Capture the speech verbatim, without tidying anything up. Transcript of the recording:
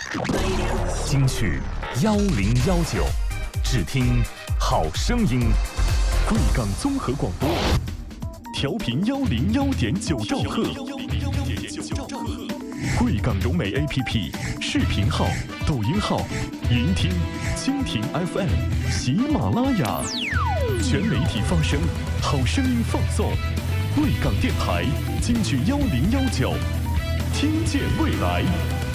京剧幺零幺九，只听好声音。贵港综合广播，调频幺零幺点九兆赫。贵港融媒 A P P 视频号、抖音号、云听、蜻蜓 F M、喜马拉雅，全媒体发声，好声音放送。贵港电台京剧幺零幺九，听见未来。